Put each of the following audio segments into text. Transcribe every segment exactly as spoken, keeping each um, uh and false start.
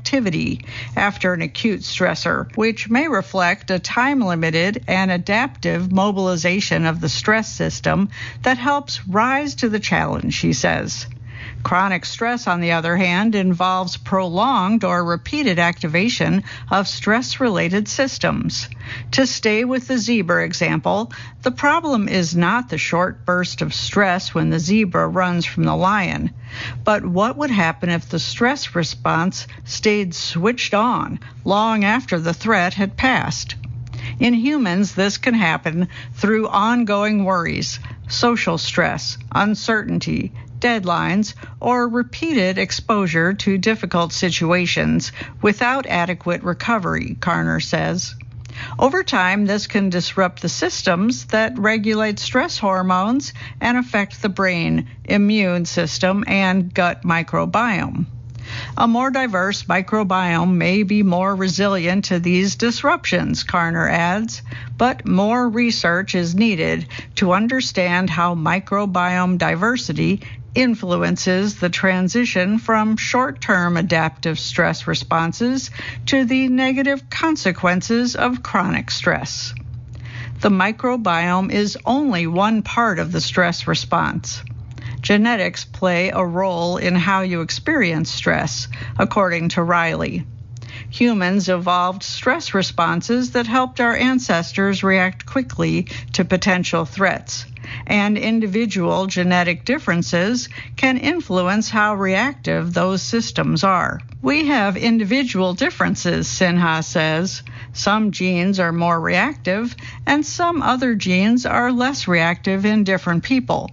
reactivity after an acute stressor, which may reflect a time-limited and adaptive mobilization of the stress system that helps rise to the challenge, she says. Chronic stress, on the other hand, involves prolonged or repeated activation of stress-related systems. To stay with the zebra example, the problem is not the short burst of stress when the zebra runs from the lion, but what would happen if the stress response stayed switched on long after the threat had passed. In humans, this can happen through ongoing worries, social stress, uncertainty, deadlines, or repeated exposure to difficult situations without adequate recovery, Carner says. Over time, this can disrupt the systems that regulate stress hormones and affect the brain, immune system, and gut microbiome. A more diverse microbiome may be more resilient to these disruptions, Carner adds, but more research is needed to understand how microbiome diversity influences the transition from short-term adaptive stress responses to the negative consequences of chronic stress. The microbiome is only one part of the stress response. Genetics play a role in how you experience stress, according to Riley. Humans evolved stress responses that helped our ancestors react quickly to potential threats, and individual genetic differences can influence how reactive those systems are. We have individual differences, Sinha says. Some genes are more reactive, and some other genes are less reactive in different people.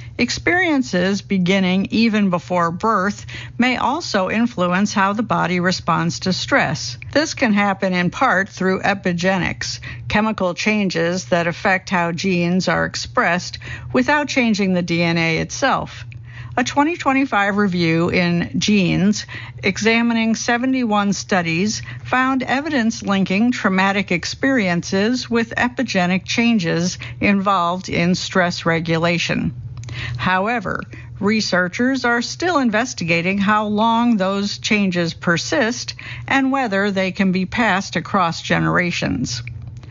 Experiences beginning even before birth may also influence how the body responds to stress. This can happen in part through epigenetics, chemical changes that affect how genes are expressed without changing the D N A itself. A twenty twenty-five review in Genes, examining seventy-one studies, found evidence linking traumatic experiences with epigenetic changes involved in stress regulation. However, researchers are still investigating how long those changes persist and whether they can be passed across generations.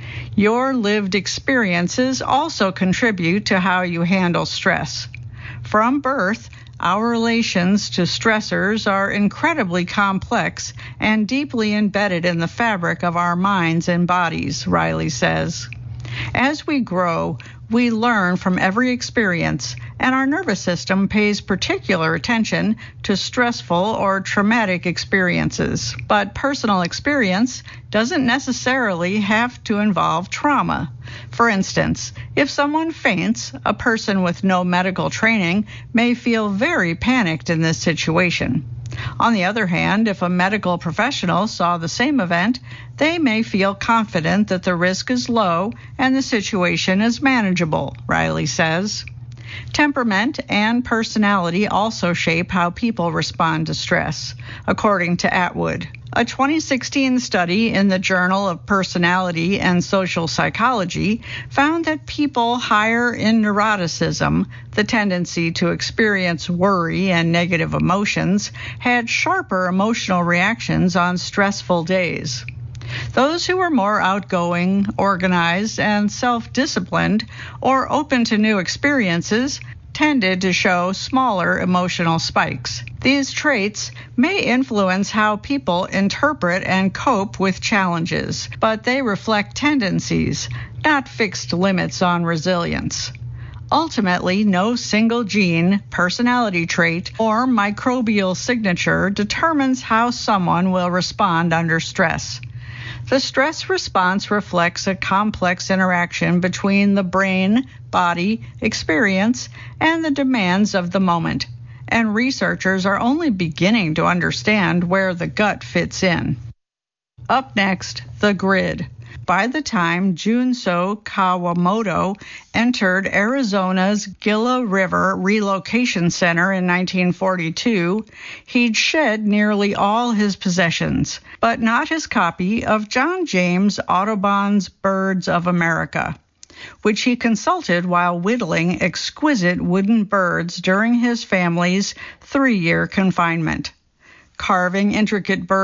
Your lived experiences also contribute to how you handle stress. From birth, our relations to stressors are incredibly complex and deeply embedded in the fabric of our minds and bodies, Riley says. As we grow, we learn from every experience, and our nervous system pays particular attention to stressful or traumatic experiences. But personal experience doesn't necessarily have to involve trauma. For instance, if someone faints, a person with no medical training may feel very panicked in this situation. On the other hand, if a medical professional saw the same event, they may feel confident that the risk is low and the situation is manageable, Riley says. Temperament and personality also shape how people respond to stress, according to Atwood. A twenty sixteen study in the Journal of Personality and Social Psychology found that people higher in neuroticism, the tendency to experience worry and negative emotions, had sharper emotional reactions on stressful days. Those who were more outgoing, organized, and self-disciplined, or open to new experiences, tended to show smaller emotional spikes. These traits may influence how people interpret and cope with challenges, but they reflect tendencies, not fixed limits on resilience. Ultimately, no single gene, personality trait, or microbial signature determines how someone will respond under stress. The stress response reflects a complex interaction between the brain, body, experience, and the demands of the moment, and researchers are only beginning to understand where the gut fits in. Up next, the grid. By the time Junso Kawamoto entered Arizona's Gila River Relocation Center in nineteen forty-two, he'd shed nearly all his possessions, but not his copy of John James Audubon's Birds of America, which he consulted while whittling exquisite wooden birds during his family's three-year confinement. Carving intricate birds